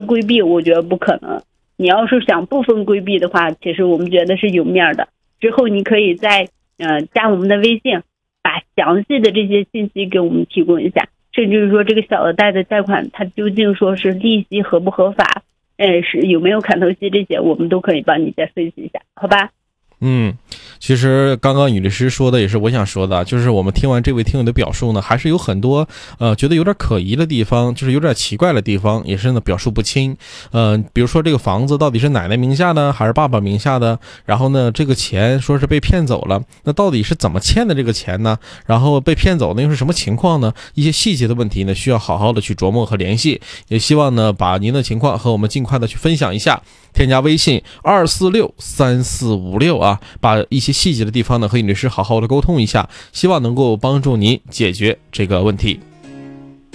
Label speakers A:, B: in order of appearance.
A: 规避，我觉得不可能。你要是想部分规避的话，其实我们觉得是有面的。之后你可以再加我们的微信，把详细的这些信息给我们提供一下，甚至是说这个小额贷的贷款它究竟说是利息合不合法，是有没有砍头息，这些我们都可以帮你再分析一下，好吧？
B: 其实刚刚女律师说的也是我想说的，就是我们听完这位听友的表述呢，还是有很多觉得有点可疑的地方，就是有点奇怪的地方，也是呢表述不清。比如说这个房子到底是奶奶名下的还是爸爸名下的，然后呢这个钱说是被骗走了，那到底是怎么欠的这个钱呢？然后被骗走的又是什么情况呢？一些细节的问题呢需要好好的去琢磨和联系，也希望呢把您的情况和我们尽快的去分享一下。添加微信2463456啊，把一些细节的地方呢和尹律师好好的沟通一下，希望能够帮助您解决这个问题。